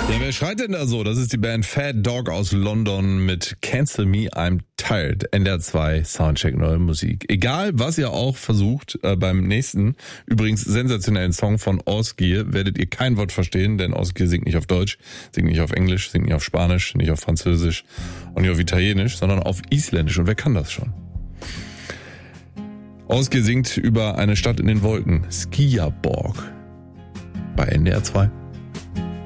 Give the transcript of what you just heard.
Ja, wer schreit denn da so? Das ist die Band Fat Dog aus London mit Cancel Me, I'm Tired. NDR 2 Soundcheck, neue Musik. Egal, was ihr auch versucht, beim nächsten, übrigens sensationellen Song von Osgear, werdet ihr kein Wort verstehen, denn Osgear singt nicht auf Deutsch, singt nicht auf Englisch, singt nicht auf Spanisch, nicht auf Französisch und nicht auf Italienisch, sondern auf Isländisch. Und wer kann das schon? Osgear singt über eine Stadt in den Wolken, Skiaborg, bei NDR 2.